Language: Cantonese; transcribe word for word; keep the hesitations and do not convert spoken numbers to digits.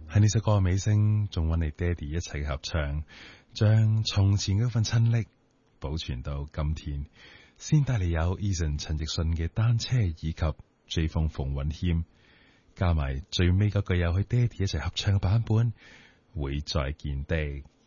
喺呢首歌嘅尾聲，仲揾你爹哋一齊合唱，將從前嗰份親昵保存到今天。先帶嚟有 Eason 陳奕迅嘅單車，以及 J 風馮允謙，加埋最尾嗰句有佢爹哋一齊合唱嘅版本，會再見的。